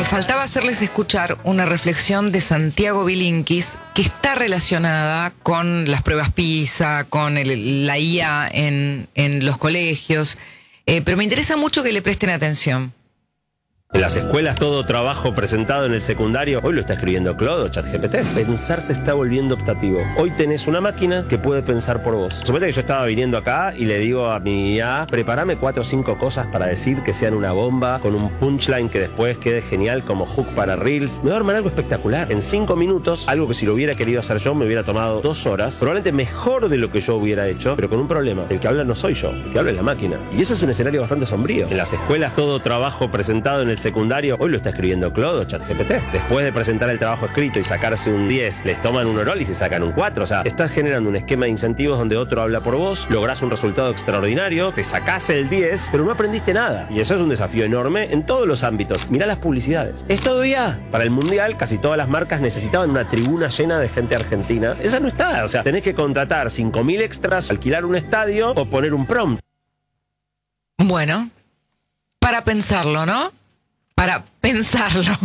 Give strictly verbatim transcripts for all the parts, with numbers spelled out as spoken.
faltaba hacerles escuchar una reflexión de Santiago Bilinkis que está relacionada con las pruebas PISA, con el, la I A en, en los colegios, eh, pero me interesa mucho que le presten atención. En las escuelas todo trabajo presentado en el secundario, hoy lo está escribiendo Claude o ChatGPT. Pensar se está volviendo optativo. Hoy tenés una máquina que puede pensar por vos. Suponete que yo estaba viniendo acá y le digo a mi I A, prepárame cuatro o cinco cosas para decir que sean una bomba, con un punchline que después quede genial como hook para Reels. Me va a armar algo espectacular. En cinco minutos, algo que si lo hubiera querido hacer yo me hubiera tomado dos horas, probablemente mejor de lo que yo hubiera hecho, pero con un problema. El que habla no soy yo, el que habla es la máquina. Y ese es un escenario bastante sombrío. En las escuelas todo trabajo presentado en el secundario, hoy lo está escribiendo Claude o ChatGPT. Después de presentar el trabajo escrito y sacarse un diez, les toman un oral y se sacan un cuatro. O sea, estás generando un esquema de incentivos donde otro habla por vos, lográs un resultado extraordinario, te sacás el diez, pero no aprendiste nada. Y eso es un desafío enorme en todos los ámbitos. Mirá las publicidades. Es todo I A. Para el Mundial, casi todas las marcas necesitaban una tribuna llena de gente argentina. Esa no está. O sea, tenés que contratar cinco mil extras, alquilar un estadio o poner un prompt. Bueno, para pensarlo, ¿no? Para pensarlo.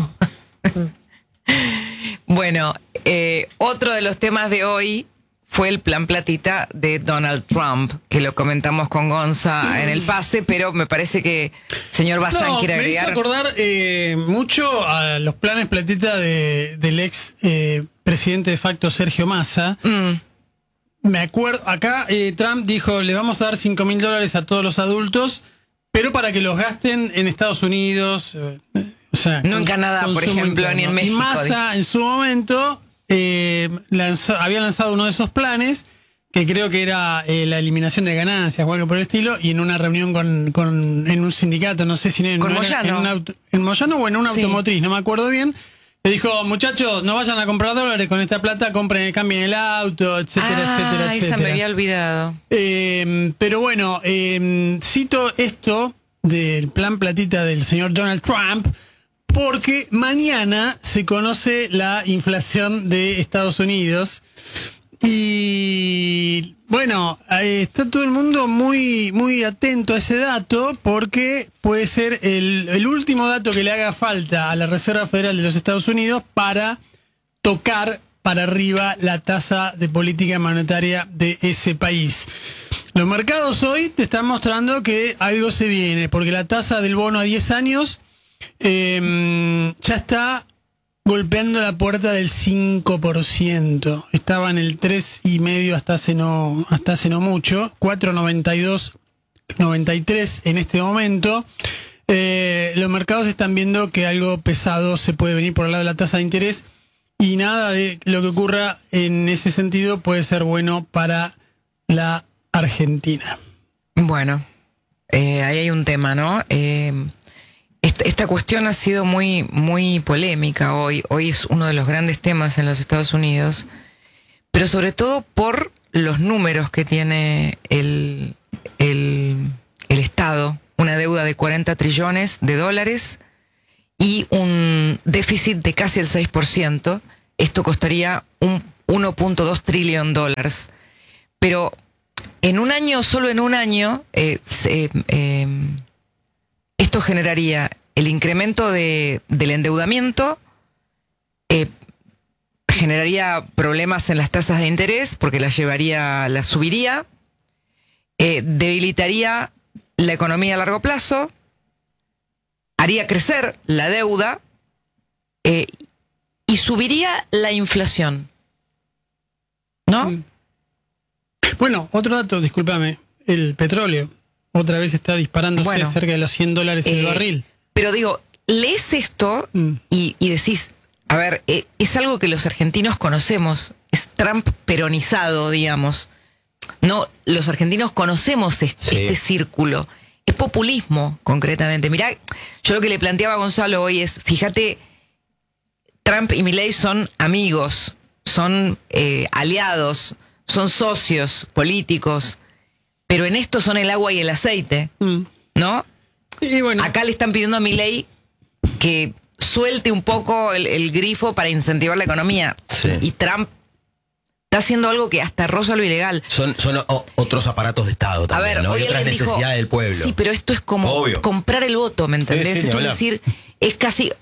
Bueno, eh, otro de los temas de hoy fue el plan platita de Donald Trump, que lo comentamos con Gonza en el pase, pero me parece que señor Bazán no, quiere agregar. Me hizo acordar eh, mucho a los planes platita de, del ex eh, presidente de facto Sergio Massa. Mm. Me acuerdo, acá eh, Trump dijo, le vamos a dar cinco mil dólares a todos los adultos, pero para que los gasten en Estados Unidos, eh, o sea, no en Canadá, por ejemplo, interno. Ni en México. Y Massa, en su momento, eh, lanzó, había lanzado uno de esos planes, que creo que era eh, la eliminación de ganancias o algo por el estilo, y en una reunión con, con en un sindicato, no sé si en, ¿Con no Moyano? Era, en, un auto, en Moyano o en una sí. automotriz, no me acuerdo bien. Le dijo, muchachos, no vayan a comprar dólares con esta plata, compren, cambien el auto, etcétera, ah, etcétera, etcétera. Esa me había olvidado. Eh, pero bueno, eh, cito esto del plan platita del señor Donald Trump, porque mañana se conoce la inflación de Estados Unidos. Y bueno, está todo el mundo muy muy atento a ese dato, porque puede ser el, el último dato que le haga falta a la Reserva Federal de los Estados Unidos para tocar para arriba la tasa de política monetaria de ese país. Los mercados hoy te están mostrando que algo se viene, porque la tasa del bono a diez años eh, ya está golpeando la puerta del cinco por ciento. Estaba en el tres y medio hasta hace no hasta hace no mucho, cuatro noventa y dos, noventa y tres en este momento. Eh, los mercados están viendo que algo pesado se puede venir por el lado de la tasa de interés, y nada de lo que ocurra en ese sentido puede ser bueno para la Argentina. Bueno, eh, ahí hay un tema, ¿no? Eh, esta, esta cuestión ha sido muy, muy polémica hoy. Hoy es uno de los grandes temas en los Estados Unidos, pero sobre todo por los números que tiene el, el, el Estado. Una deuda de cuarenta trillones de dólares y un déficit de casi el seis por ciento. Esto costaría un uno punto dos trillón de dólares. Pero en un año, solo en un año, eh, se, eh, esto generaría el incremento de, del endeudamiento, eh, generaría problemas en las tasas de interés porque las llevaría, las subiría, eh, debilitaría la economía a largo plazo, haría crecer la deuda eh, y subiría la inflación, ¿no? Mm. Bueno, otro dato, discúlpame, el petróleo otra vez está disparándose bueno, cerca de los cien dólares eh, el barril. Pero digo, lees esto mm. y, y decís, a ver, eh, es algo que los argentinos conocemos, es Trump peronizado, digamos. No, los argentinos conocemos este, sí. este círculo. Es populismo, concretamente. Mirá, yo lo que le planteaba a Gonzalo hoy es, fíjate, Trump y Milei son amigos, son eh, aliados, son socios políticos, pero en esto son el agua y el aceite, mm. ¿no? Y bueno. Acá le están pidiendo a Milei que suelte un poco el, el grifo para incentivar la economía. Sí. Y Trump está haciendo algo que hasta roza lo ilegal. Son, son o, otros aparatos de Estado también, a ver, ¿no? Y otras necesidades dijo, del pueblo. Sí, pero esto es como Obvio. comprar el voto, ¿me entendés? Sí, sí, es decir, es casi...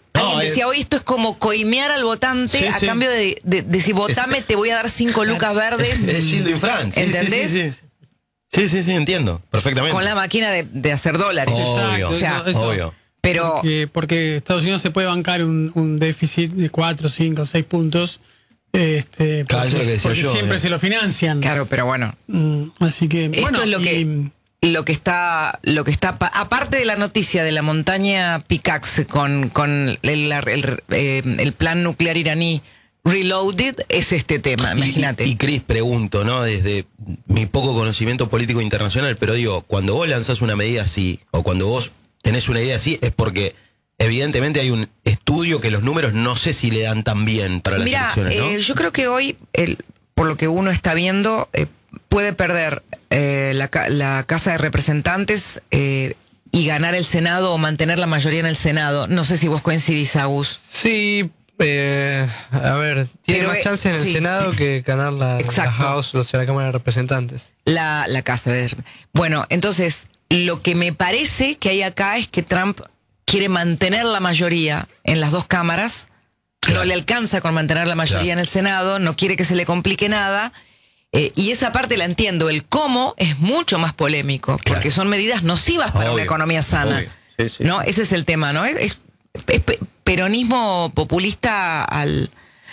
Alguien No, decía, eh, hoy esto es como coimear al votante Sí, a sí. cambio de, de, de si votame Es- te voy a dar cinco lucas verdes. Es Gildo Infran. Sí, ¿Entendés? Sí, sí, sí. Sí, sí, sí, entiendo. Perfectamente. Con la máquina de, de hacer dólares. Obvio, o sea, eso- eso. obvio. Pero Porque, porque Estados Unidos se puede bancar un, un déficit de cuatro, cinco, seis puntos. Este, Claro, eso es lo que decía porque yo, siempre eh. se lo financian. claro, pero bueno. Mm, así que, Esto bueno, es lo que y- lo que está lo que está pa- aparte de la noticia de la montaña Picaxe con con el, el, eh, el plan nuclear iraní reloaded es este tema, Y- imagínate. Y, y Cris, pregunto, ¿no? Desde mi poco conocimiento político internacional, pero digo, cuando vos lanzás una medida así, o cuando vos tenés una idea así, es porque evidentemente hay un estudio que los números no sé si le dan tan bien para las Mira, elecciones, ¿no? eh, yo creo que hoy, el, por lo que uno está viendo, eh, puede perder eh, la, ca- la Casa de Representantes eh, y ganar el Senado o mantener la mayoría en el Senado. No sé si vos coincidís, Agus. Sí, eh, a ver, tiene Pero, más eh, chance en el sí. Senado que ganar la, la Exacto. House, o sea, la Cámara de Representantes. La, la Casa de... Bueno, entonces, lo que me parece que hay acá es que Trump quiere mantener la mayoría en las dos cámaras. Claro. No le alcanza con mantener la mayoría Claro. en el Senado, no quiere que se le complique nada. Eh, y esa parte la entiendo. El cómo es mucho más polémico, porque Claro. son medidas nocivas para Obvio, una economía sana. obvio. Sí, sí. ¿No? Ese es el tema, ¿no? Es, es- es pe- peronismo populista al,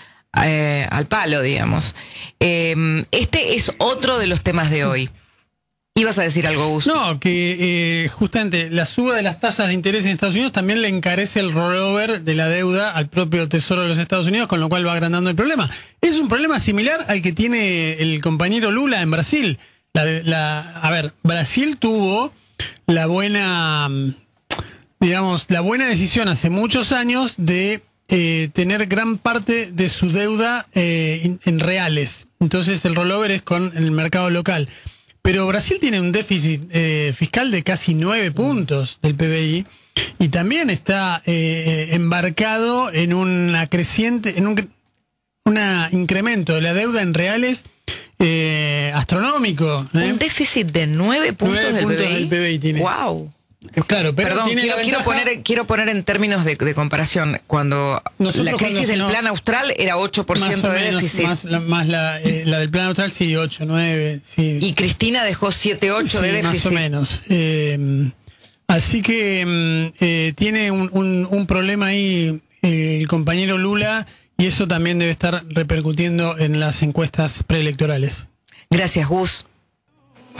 eh, al palo, digamos. Eh, este es otro de los temas de hoy. ¿Ibas a decir algo, Gus? No, que eh, justamente la suba de las tasas de interés en Estados Unidos también le encarece el rollover de la deuda al propio Tesoro de los Estados Unidos, con lo cual va agrandando el problema. Es un problema similar al que tiene el compañero Lula en Brasil. La, de- la, a ver, Brasil tuvo la buena, mm, digamos, la buena decisión hace muchos años de eh, tener gran parte de su deuda eh, en, en reales. Entonces el rollover es con el mercado local. Pero Brasil tiene un déficit eh, fiscal de casi nueve puntos del P B I y también está eh, embarcado en una creciente, en un cre- una incremento de la deuda en reales eh, astronómico. ¿eh? Un déficit de nueve puntos, Nueve del, puntos P B I. del P B I tiene. Wow. Claro, pero Perdón, tiene quiero, la quiero ventaja- poner, quiero poner en términos de, de comparación. Cuando Nosotros la crisis cuando del no- plan austral era ocho por ciento más o de menos, déficit. Más, la, más la, eh, la del plan austral, sí, ocho, nueve, sí. Y Cristina dejó siete, ocho Sí, de déficit. más o menos. Eh, así que mm, eh, tiene un, un, un problema ahí eh, el compañero Lula y eso también debe estar repercutiendo en las encuestas preelectorales. Gracias, Gus.